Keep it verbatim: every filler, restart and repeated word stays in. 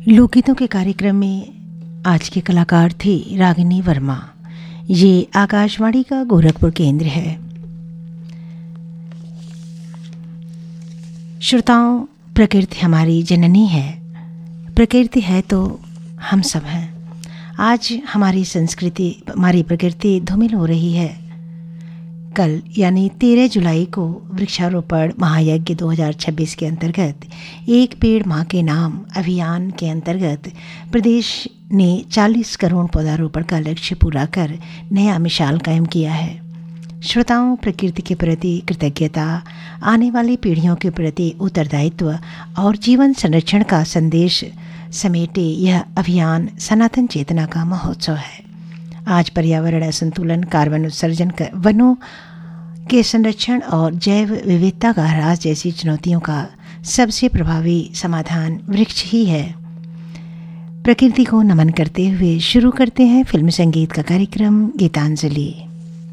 लोकगीतों के कार्यक्रम में आज के कलाकार थे रागिनी वर्मा। ये आकाशवाणी का गोरखपुर केंद्र है। श्रोताओं, प्रकृति हमारी जननी है। प्रकृति है तो हम सब हैं। आज हमारी संस्कृति, हमारी प्रकृति धूमिल हो रही है। कल यानी तेरह जुलाई को वृक्षारोपण महायज्ञ दो हज़ार छब्बीस के अंतर्गत एक पेड़ माँ के नाम अभियान के अंतर्गत प्रदेश ने चालीस करोड़ पौधारोपण का लक्ष्य पूरा कर नया मिसाल कायम किया है। श्रोताओं, प्रकृति के प्रति कृतज्ञता, आने वाली पीढ़ियों के प्रति उत्तरदायित्व और जीवन संरक्षण का संदेश समेटे यह अभियान सनातन चेतना का महोत्सव है। आज पर्यावरण असंतुलन, कार्बन उत्सर्जन, वनों के संरक्षण और जैव विविधता का ह्रास जैसी चुनौतियों का सबसे प्रभावी समाधान वृक्ष ही है। प्रकृति को नमन करते हुए शुरू करते हैं फिल्म संगीत का कार्यक्रम गीतांजलि।